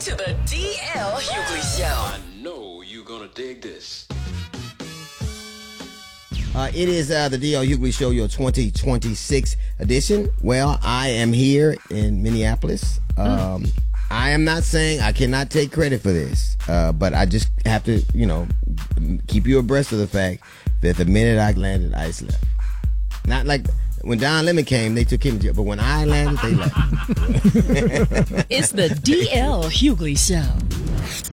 to the DL Hughley Show. I know you're gonna dig this. It is the DL Hughley Show, your 2026 edition. Well, I am here in Minneapolis. I am not saying I cannot take credit for this, but I just have to, keep you abreast of the fact that the minute I landed, ICE left. Not like when Don Lemon came, they took him to jail, but when I landed, they left. It's the DL Hughley Show.